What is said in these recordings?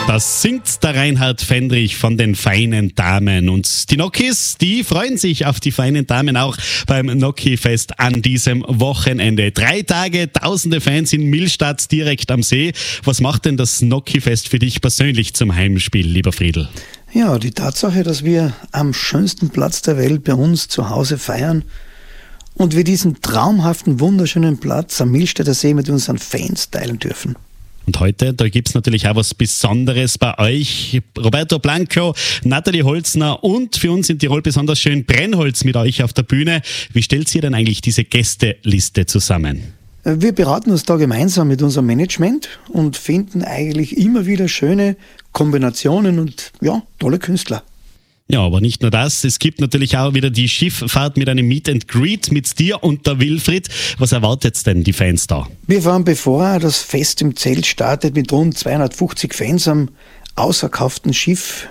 Das singt der Reinhard Fendrich von den feinen Damen. Und die Nokis, die freuen sich auf die feinen Damen auch beim Noki-Fest an diesem Wochenende. 3 Tage, tausende Fans in Millstatt direkt am See. Was macht denn das Noki-Fest für dich persönlich zum Heimspiel, lieber Friedl? Ja, die Tatsache, dass wir am schönsten Platz der Welt bei uns zu Hause feiern und wir diesen traumhaften, wunderschönen Platz am Millstätter See mit unseren Fans teilen dürfen. Und heute, da gibt es natürlich auch was Besonderes bei euch. Roberto Blanco, Nathalie Holzner und für uns in Tirol besonders schön Brennholz mit euch auf der Bühne. Wie stellt ihr denn eigentlich diese Gästeliste zusammen? Wir beraten uns da gemeinsam mit unserem Management und finden eigentlich immer wieder schöne Kombinationen und ja, tolle Künstler. Ja, aber nicht nur das. Es gibt natürlich auch wieder die Schifffahrt mit einem Meet and Greet mit dir und der Wilfried. Was erwartet denn die Fans da? Wir fahren, bevor das Fest im Zelt startet, mit rund 250 Fans am ausverkauften Schiff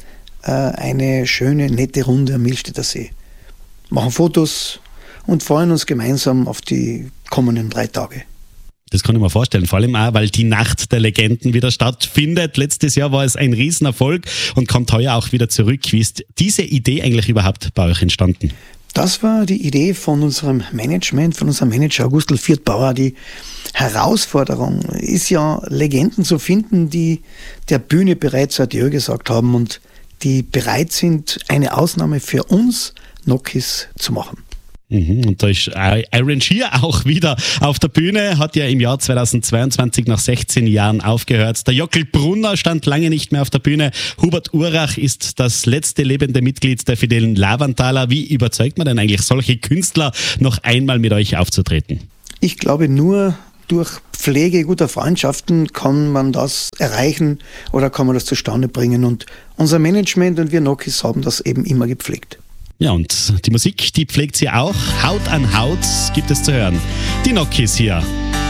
eine schöne, nette Runde am Millstätter See. Machen Fotos und freuen uns gemeinsam auf die kommenden 3 Tage. Das kann ich mir vorstellen, vor allem auch, weil die Nacht der Legenden wieder stattfindet. Letztes Jahr war es ein Riesenerfolg und kommt heuer auch wieder zurück. Wie ist diese Idee eigentlich überhaupt bei euch entstanden? Das war die Idee von unserem Management, von unserem Manager Augustel Viertbauer. Die Herausforderung ist ja, Legenden zu finden, die der Bühne bereits Adieu gesagt haben und die bereit sind, eine Ausnahme für uns Nokis zu machen. Und da ist Iron Shear auch wieder auf der Bühne, hat ja im Jahr 2022 nach 16 Jahren aufgehört. Der Jockel Brunner stand lange nicht mehr auf der Bühne. Hubert Urach ist das letzte lebende Mitglied der Fidelen Lavantaler. Wie überzeugt man denn eigentlich solche Künstler, noch einmal mit euch aufzutreten? Ich glaube, nur durch Pflege guter Freundschaften kann man das erreichen oder kann man das zustande bringen. Und unser Management und wir Nokis haben das eben immer gepflegt. Ja, und die Musik, die pflegt sie auch. Haut an Haut gibt es zu hören. Die Nokis hier